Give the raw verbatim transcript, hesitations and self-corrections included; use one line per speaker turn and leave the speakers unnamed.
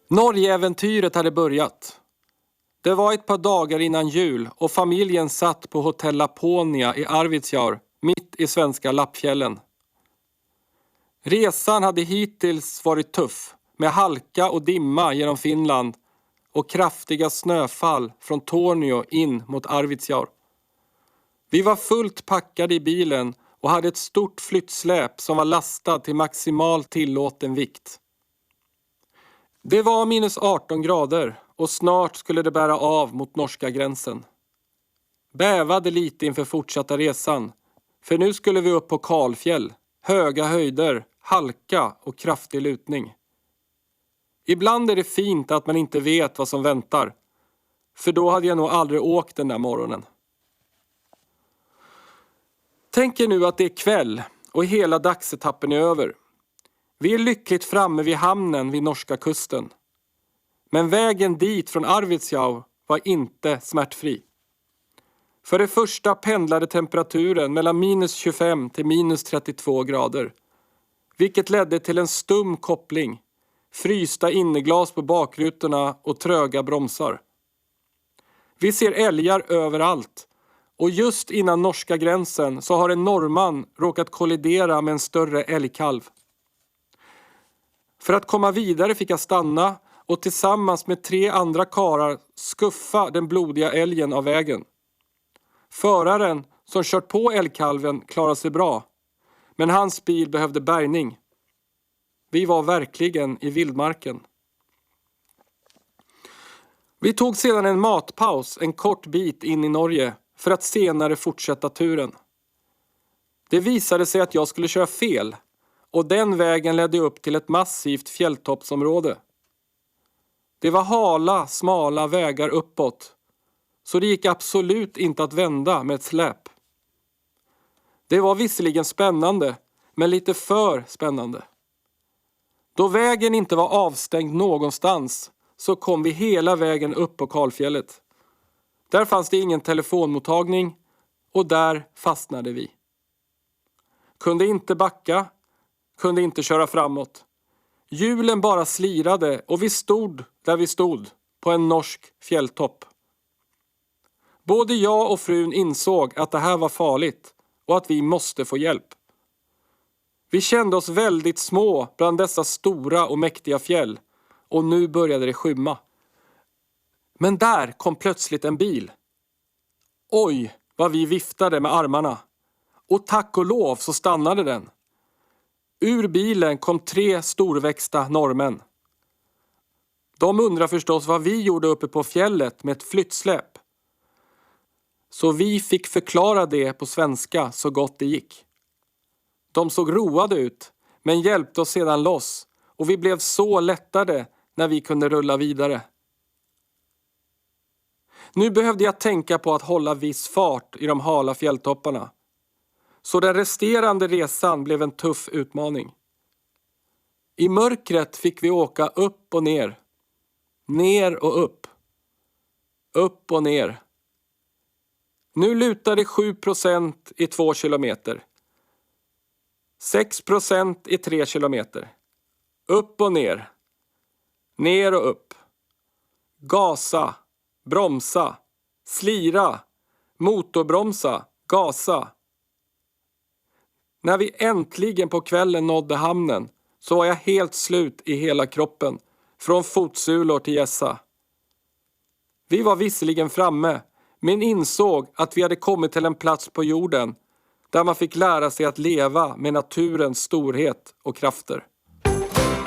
Norgeäventyret hade börjat. Det var ett par dagar innan jul och familjen satt på hotell Laponia i Arvidsjaur, mitt i svenska Lappfjällen. Resan hade hittills varit tuff, med halka och dimma genom Finland och kraftiga snöfall från Tornio in mot Arvidsjaur. Vi var fullt packade i bilen och hade ett stort flyttsläp som var lastad till maximal tillåten vikt. Det var minus arton grader och snart skulle det bära av mot norska gränsen. Bävade lite inför fortsatta resan, för nu skulle vi upp på Kalfjäll, höga höjder, halka och kraftig lutning. Ibland är det fint att man inte vet vad som väntar, för då hade jag nog aldrig åkt den där morgonen. Tänk er nu att det är kväll och hela dagsetappen är över. Vi är lyckligt framme vid hamnen vid norska kusten. Men vägen dit från Arvidsjaur var inte smärtfri. För det första pendlade temperaturen mellan minus tjugofem till minus trettiotvå grader. Vilket ledde till en stum koppling, frysta inneglas på bakrutorna och tröga bromsar. Vi ser älgar överallt. Och just innan norska gränsen så har en norrman råkat kollidera med en större älgkalv. För att komma vidare fick jag stanna och tillsammans med tre andra karar skuffa den blodiga älgen av vägen. Föraren som kört på älgkalven klarade sig bra, men hans bil behövde bärgning. Vi var verkligen i vildmarken. Vi tog sedan en matpaus en kort bit in i Norge för att senare fortsätta turen. Det visade sig att jag skulle köra fel och den vägen ledde upp till ett massivt fjälltoppsområde. Det var hala, smala vägar uppåt, så det gick absolut inte att vända med ett släp. Det var visserligen spännande, men lite för spännande. Då vägen inte var avstängd någonstans så kom vi hela vägen upp på Kalfjället. Där fanns det ingen telefonmottagning och där fastnade vi. Kunde inte backa, kunde inte köra framåt. Hjulen bara slirade och vi stod där vi stod på en norsk fjälltopp. Både jag och frun insåg att det här var farligt och att vi måste få hjälp. Vi kände oss väldigt små bland dessa stora och mäktiga fjäll och nu började det skymma. Men där kom plötsligt en bil. Oj, vad vi viftade med armarna. Och tack och lov så stannade den. Ur bilen kom tre storväxta norrmän. De undrar förstås vad vi gjorde uppe på fjället med ett flyttsläp. Så vi fick förklara det på svenska så gott det gick. De såg roade ut, men hjälpte oss sedan loss. Och vi blev så lättade när vi kunde rulla vidare. Nu behövde jag tänka på att hålla viss fart i de hala fjälltopparna. Så den resterande resan blev en tuff utmaning. I mörkret fick vi åka upp och ner. Ner och upp. Upp och ner. Nu lutade sju procent i två kilometer. sex procent i tre kilometer. Upp och ner. Ner och upp. Gasa. Bromsa. Slira. Motorbromsa. Gasa. När vi äntligen på kvällen nådde hamnen så var jag helt slut i hela kroppen. Från fotsulor till gässa. Vi var visserligen framme, men insåg att vi hade kommit till en plats på jorden där man fick lära sig att leva med naturens storhet och krafter.